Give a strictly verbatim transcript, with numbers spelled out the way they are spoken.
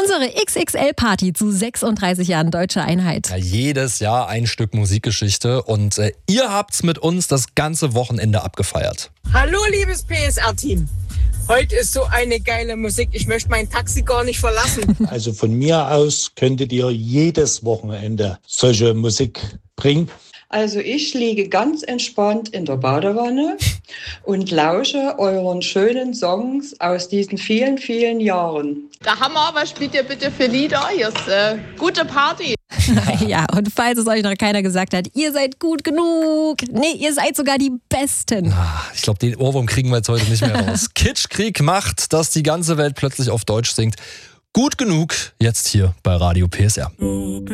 Unsere X X L-Party zu sechsunddreißig Jahren Deutsche Einheit. Ja, jedes Jahr ein Stück Musikgeschichte und äh, ihr habt's mit uns das ganze Wochenende abgefeiert. Hallo liebes P S R-Team. Heute ist so eine geile Musik, ich möchte mein Taxi gar nicht verlassen. Also von mir aus könntet ihr jedes Wochenende solche Musik bringen. Also ich liege ganz entspannt in der Badewanne und lausche euren schönen Songs aus diesen vielen, vielen Jahren. Der Hammer, was spielt ihr bitte für Lieder? Hier ist äh, gute Party. Ja, und falls es euch noch keiner gesagt hat, ihr seid gut genug. Nee, ihr seid sogar die Besten. Ich glaube, den Ohrwurm kriegen wir jetzt heute nicht mehr raus. Kitschkrieg macht, dass die ganze Welt plötzlich auf Deutsch singt. Gut genug, jetzt hier bei Radio P S R.